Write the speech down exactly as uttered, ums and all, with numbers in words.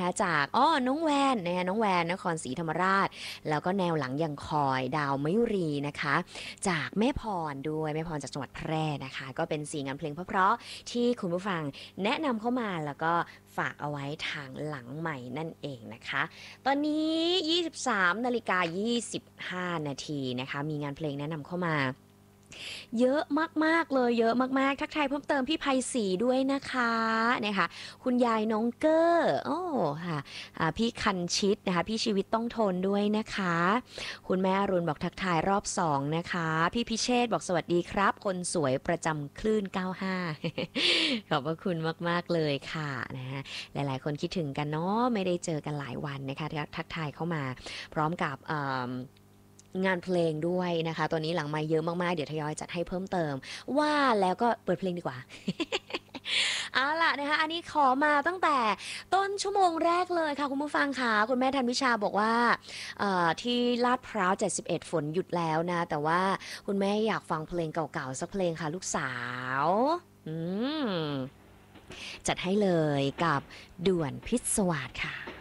นะคะจากอ้อน้องแวนนะคะน้องแวนนครศรีธรรมราชแล้วก็แนวหลังยังคอยดาวมยุรีนะคะจากแม่พรด้วยแม่พรจากจังหวัดแพร่นะคะก็เป็นสี่งานเพลงเพราะๆที่คุณผู้ฟังแนะนำเข้ามาแล้วก็ฝากเอาไว้ทางหลังใหม่นั่นเองนะคะตอนนี้ยี่สิบสามนาฬิกายี่สิบห้านาทีนะคะมีงานเพลงแนะนำเข้ามาเยอะมากๆเลยเยอะมากๆทักทายเพิ่มเติมพี่ไพศรีด้วยนะคะนะคะคุณยายน้องเกอร์โอ้ค่ะพี่คันชิดนะคะพี่ชีวิตต้องทนด้วยนะคะคุณแม่อรุณบอกทักทายรอบสองนะคะพี่พิเชษบอกสวัสดีครับคนสวยประจำคลื่นเก้าสิบห้าขอบพระคุณมากๆเลยค่ะนะฮะหลายๆคนคิดถึงกันเนาะไม่ได้เจอกันหลายวันนะคะทักทายเข้ามาพร้อมกับงานเพลงด้วยนะคะตัวนี้หลังไมค์เยอะมากๆเดี๋ยวทยอยจัดให้เพิ่มเติมว่าแล้วก็เปิดเพลงดีกว่า เอาล่ะนะคะอันนี้ขอมาตั้งแต่ต้นชั่วโมงแรกเลยค่ะคุณผู้ฟังค่ะคุณแม่ธันวิชาบอกว่าที่ลาดพร้าวเจ็ดสิบเอ็ดฝนหยุดแล้วนะแต่ว่าคุณแม่อยากฟังเพลงเก่าๆสักเพลงค่ะลูกสาวอืมจัดให้เลยกับด่วนพิศวาสค่ะ